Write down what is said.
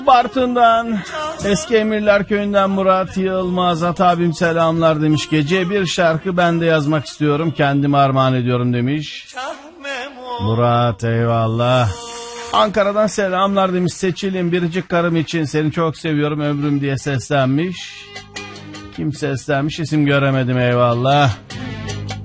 Bartın'dan Eski Emirler Köyü'nden Murat Yılmaz. At abim selamlar demiş. Gece bir şarkı ben de yazmak istiyorum, kendime armağan ediyorum demiş Murat, eyvallah. Ankara'dan selamlar demiş. Seçil'in biricik karım için seni çok seviyorum ömrüm diye seslenmiş. Kim seslenmiş isim göremedim, eyvallah.